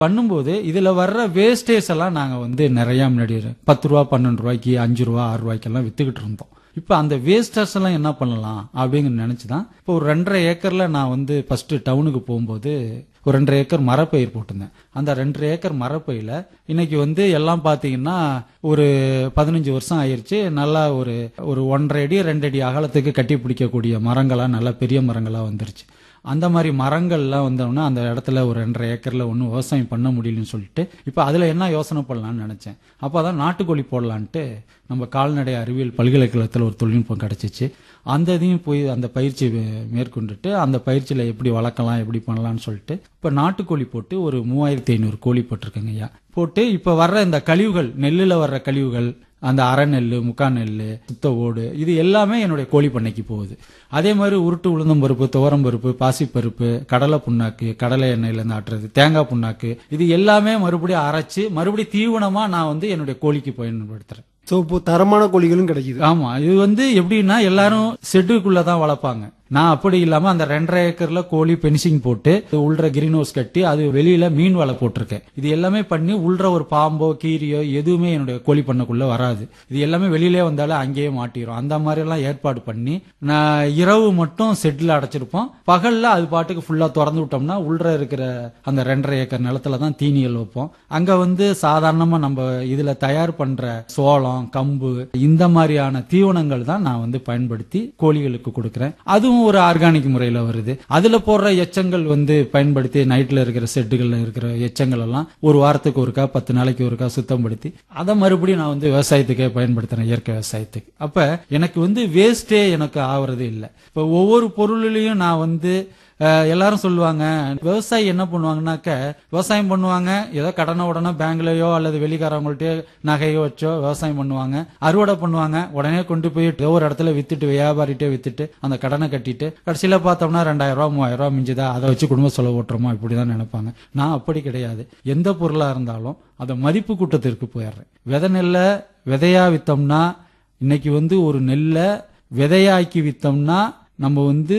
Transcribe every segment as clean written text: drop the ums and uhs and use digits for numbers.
பண்ணும்போது இதுல வர்ற வேஸ்டேஜ் எல்லாம் நாங்க வந்து நிறைய முன்னாடி 10 ரூபா 12 ரூபாய்க்கு 5 ரூபா 6 ரூபாய்க்கெல்லாம் வித்துக்கிட்டு இருந்தோம். இப்ப அந்த வேஸ்டர்ஸ் எல்லாம் என்ன பண்ணலாம் அப்படிங்கிற நினைச்சுதான் இப்போ ஒரு 2.5 ஏக்கர்ல நான் வந்து ஃபர்ஸ்ட் டவுனுக்கு போகும்போது ஒரு 2.5 ஏக்கர் மரப்பயிர் போட்டிருந்தேன். அந்த 2.5 ஏக்கர் மரப்பயில இன்னைக்கு வந்து எல்லாம் பாத்தீங்கன்னா ஒரு 15 வருஷம் ஆயிருச்சு. நல்லா ஒரு 1.5 அடி 2 அடி அகலத்துக்கு கட்டி பிடிக்கக்கூடிய மரங்களா நல்ல பெரிய மரங்களா வந்துருச்சு. அந்த மாதிரி மரங்கள்லாம் வந்தோம்னா அந்த இடத்துல ஒரு 2.5 ஏக்கர்ல ஒன்றும் விவசாயம் பண்ண முடியலன்னு சொல்லிட்டு இப்போ அதுல என்ன யோசனை பண்ணலாம்னு நினைச்சேன். அப்போதான் நாட்டுக்கோழி போடலான்ட்டு நம்ம கால்நடை அறிவியல் பல்கலைக்கழகத்தில் ஒரு தொழில்நுட்பம் கிடைச்சிச்சு. அந்த இதையும் போய் அந்த பயிற்சி மேற்கொண்டுட்டு அந்த பயிற்சியில எப்படி வளர்க்கலாம் எப்படி பண்ணலாம்னு சொல்லிட்டு இப்ப நாட்டுக்கோழி போட்டு ஒரு 3500 கோழி போட்டிருக்கேங்க ஐயா. போட்டு இப்ப வர்ற இந்த கழிவுகள், நெல்லுல வர்ற கழிவுகள், அந்த அரை நெல்லு, முக்கா நெல்லு, சுத்த ஓடு, இது எல்லாமே என்னுடைய கோழி பண்ணைக்கு போகுது. அதே மாதிரி உருட்டு உளுந்தம் பருப்பு, துவரம் பருப்பு, பாசிப்பருப்பு, கடலை புண்ணாக்கு, கடலை எண்ணெயில இருந்து ஆட்டுறது, தேங்காய் புண்ணாக்கு, இது எல்லாமே மறுபடியும் அரைச்சு மறுபடியும் தீவனமா நான் வந்து என்னுடைய கோழிக்கு பயன்படுத்துறேன். சோ இப்போ தரமான கோழிகளும் கிடைக்குது. ஆமா, இது வந்து எப்படின்னா எல்லாரும் ஷெட்டுக்குள்ளதான் வளர்ப்பாங்க. நான் அப்படி இல்லாம அந்த 2.5 ஏக்கர்ல கோழி பென்சிங் போட்டு உள்ள கிரீன் ஹவுஸ் கட்டி அது வெளியில மீன் வலை போட்டிருக்கேன். இது எல்லாமே பண்ணி உள்ள ஒரு பாம்போ கீரியோ எதுவுமே என்னுடைய கோழி பண்ணக்குள்ள வராது. இது எல்லாமே வெளியிலே வந்தாலும் அங்கேயே மாட்டிரும். அந்த மாதிரி எல்லாம் ஏற்பாடு பண்ணி நான் இரவு மட்டும் ஷெட்ல அடைச்சிருப்போம். பகல்ல அது பாட்டுக்கு ஃபுல்லா திறந்து விட்டோம்னா உள்ள இருக்கிற அந்த 2.5 ஏக்கர் நிலத்துல தான் தீனிகள் வைப்போம். அங்க வந்து சாதாரணமா நம்ம இதுல தயார் பண்ற சோளம், கம்பு, இந்த மாதிரியான தீவனங்கள் தான் நான் வந்து பயன்படுத்தி கோழிகளுக்கு கொடுக்கறேன். அதுவும் ஒரு ஆர்கானிக் முறையில வருது. அதுல போடுற எச்சங்கள் வந்து பயன்படுத்தி நைட்ல இருக்கிற செட்டுகள்ல இருக்கிற எச்சங்கள் எல்லாம் ஒரு வாரத்துக்கு ஒருக்கா 10 நாளைக்கு ஒருக்கா சுத்தம் படுத்தி அதை மறுபடியும் நான் வந்து விவசாயத்துக்கே பயன்படுத்துறேன், இயற்கை விவசாயத்துக்கு. அப்ப எனக்கு வந்து வேஸ்டே எனக்கு ஆவறது இல்லை. இப்ப ஒவ்வொரு பொருளிலையும் நான் வந்து எல்லாரும் சொல்லுவாங்க விவசாயி என்ன பண்ணுவாங்கன்னாக்க விவசாயம் பண்ணுவாங்க, ஏதோ கடனை உடனே பேங்க்லயோ அல்லது வெளிக்காரவங்கள்ட்டயோ நகையோ வச்சோ விவசாயம் பண்ணுவாங்க, அறுவடை பண்ணுவாங்க, உடனே கொண்டு போய் ஒரு இடத்துல வித்துட்டு வியாபாரிட்டே வித்துட்டு அந்த கடனை கட்டிட்டு கடைசியில பார்த்தோம்னா 2000 ரூபாய் 3000 ரூபாய் மிஞ்சுதா, அதை வச்சு குடும்ப செலவு ஓட்டுறோமா, இப்படிதான் நினைப்பாங்க. நான் அப்படி கிடையாது. எந்த பொருளா இருந்தாலும் அதை மதிப்பு கூட்டத்திற்கு போயிடுறேன். விதை நெல்ல விதையா வித்தோம்னா இன்னைக்கு வந்து ஒரு நெல்ல விதையாக்கி வித்தோம்னா நம்ம வந்து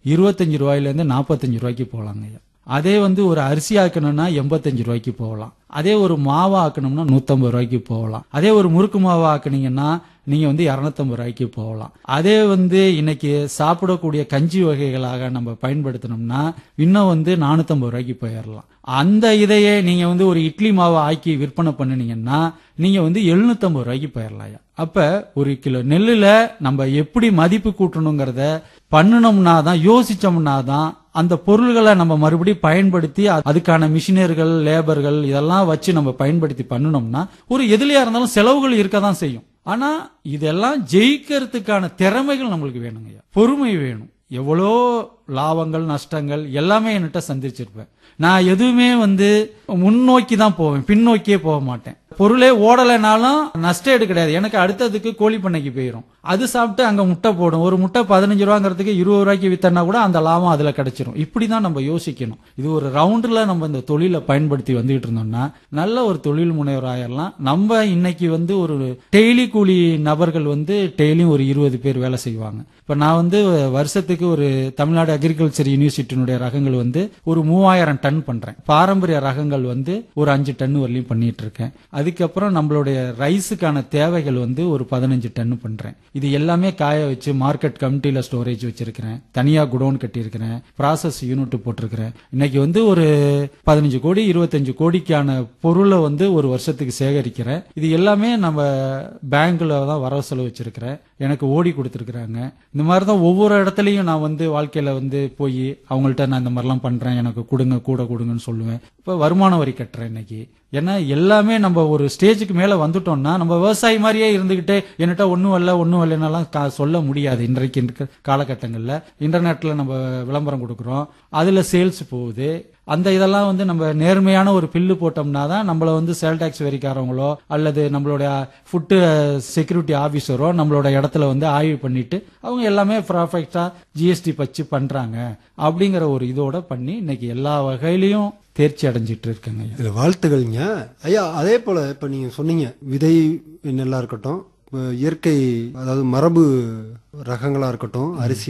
25 ரூபாயில இருந்து 45 ரூபாய்க்கு போகலாங்க. அதே வந்து ஒரு அரிசி ஆக்கணும்னா 85 ரூபாய்க்கு போகலாம். அதே ஒரு மாவா ஆக்கணும்னா 150 ரூபாய்க்கு போகலாம். அதே ஒரு முறுக்கு மாவா ஆக்குனீங்கன்னா நீங்க வந்து 250 ரூபாய்க்கு போகலாம். அதே வந்து இன்னைக்கு சாப்பிடக்கூடிய கஞ்சி வகைகளாக நம்ம பயன்படுத்தணும்னா இன்னும் வந்து 450 ரூபாய்க்கு போயிடலாம். அந்த இதையே நீங்க வந்து ஒரு இட்லி மாவை ஆக்கி விற்பனை பண்ணினீங்கன்னா நீங்க வந்து 750 ரூபாய்க்கு போயிடலாம். அப்ப ஒரு கிலோ நெல்லுல நம்ம எப்படி மதிப்பு கூட்டணுங்கிறத பண்ணணும்னா தான், யோசிச்சோம்னா தான் அந்த பொருள்களை நம்ம மறுபடியும் பயன்படுத்தி அதுக்கான மிஷினர்கள், லேபர்கள் இதெல்லாம் வச்சு நம்ம பயன்படுத்தி பண்ணணும்னா ஒரு எதுலையா இருந்தாலும் செலவுகள் இருக்கதான் செய்யும். ஆனா இதெல்லாம் ஜெயிக்கிறதுக்கான திறமைகள் நம்மளுக்கு வேணுங்க, பொறுமை வேணும். எவ்வளோ லாபங்கள் நஷ்டங்கள் எல்லாமே என்கிட்ட சந்திச்சிருப்பேன். நான் எதுவுமே வந்து முன்னோக்கி தான் போவேன், பின்னோக்கியே போக மாட்டேன். பொருளே ஓடலைனாலும் நஷ்டம் கிடையாது, எனக்கு அடுத்ததுக்கு கோழி பண்ணைக்கு போயிடும். அது சாப்பிட்டு அங்க முட்டை போடும். ஒரு முட்டை 15 ரூபாங்கிறதுக்கு 20 ரூபாய்க்கு வித்தனா கூட அந்த லாபம் அதுல கிடைச்சிரும். இப்படிதான் நம்ம யோசிக்கணும். இது ஒரு ரவுண்ட்ல நம்ம இந்த தொழிலை பயன்படுத்தி வந்துகிட்டு இருந்தோம்னா நல்ல ஒரு தொழில் முனைவர் ஆயிரலாம். நம்ம இன்னைக்கு வந்து ஒரு டெய்லி கூலி நபர்கள் வந்து டெய்லியும் ஒரு 20 பேர் வேலை செய்வாங்க. இப்ப நான் வந்து வருஷத்துக்கு ஒரு தமிழ்நாடு அக்ரிகல்ச்சர் யூனிவர்சிட்டியினுடைய ரகங்கள் வந்து ஒரு 3000 டன் பண்றேன். பாரம்பரிய ரகங்கள் வந்து ஒரு 5 டன் வரலையும் பண்ணிட்டு இருக்கேன். அதுக்கப்புறம் நம்மளுடைய ரைஸுக்கான தேவைகள் வந்து ஒரு 15 டன் பண்றேன். இது எல்லாமே காய வச்சு மார்க்கெட் கமிட்டியில ஸ்டோரேஜ் வச்சிருக்கிறேன். தனியா குடோன் கட்டியிருக்கிறேன். ப்ராசஸ் யூனிட் போட்டிருக்கிறேன். இன்னைக்கு வந்து ஒரு 15 கோடி 25 கோடிக்கான பொருளை வந்து ஒரு வருஷத்துக்கு சேகரிக்கிறேன். இது எல்லாமே நம்ம பேங்க்ல தான் வரவு செலவு வச்சிருக்கிறேன். எனக்கு ஓடி கொடுத்துருக்காங்க. இந்த மாதிரிதான் ஒவ்வொரு இடத்துலயும் நான் வந்து வாழ்க்கையில வந்து போய் அவங்கள்ட்ட நான் இந்த மாதிரிலாம் பண்றேன், எனக்கு கொடுங்க, கூட கொடுங்கன்னு சொல்லுவேன். இப்ப வருமான வரி கட்டுறேன் இன்னைக்கு. ஏன்னா எல்லாமே நம்ம ஒரு ஸ்டேஜுக்கு மேல வந்துட்டோம்னா நம்ம விவசாயி மாதிரியே இருந்துகிட்டே என்கிட்ட ஒன்னும் வரலாம் சொல்ல முடியாது. இன்றைக்கு காலகட்டங்கள்ல இன்டர்நெட்ல நம்ம விளம்பரம் கொடுக்கறோம், அதுல சேல்ஸ் போகுது. அந்த இதெல்லாம் வந்து நம்ம நேர்மையான ஒரு பில்லு போட்டோம்னா தான் நம்மள வந்து சேல் டாக்ஸ் வரிக்காரங்களோ அல்லது நம்மளுடைய ஃபுட் செக்யூரிட்டி ஆபீசரோ நம்மளோட இடத்துல வந்து ஆய்வு பண்ணிட்டு அவங்க எல்லாமே பர்ஃபெக்டா ஜிஎஸ்டி பச்சு பண்றாங்க அப்படிங்கிற ஒரு இதோட பண்ணி இன்னைக்கு எல்லா வகையிலையும் தேர்ச்சி அடைஞ்சிட்டு இருக்காங்க. இதுல வாழ்த்துக்கள்ங்க ஐயா. அதே போல இப்ப நீங்க சொன்னீங்க விதை நெல்லா இருக்கட்டும், இயற்கை அதாவது மரபு ரகங்களா இருக்கட்டும், அரிசியில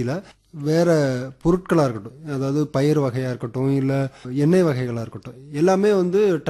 வேற பொருட்களா இருக்கட்டும், அதாவது பயிர் வகையா இருக்கட்டும் இல்ல எண்ணெய் வகைகளா இருக்கட்டும், எல்லாமே வந்து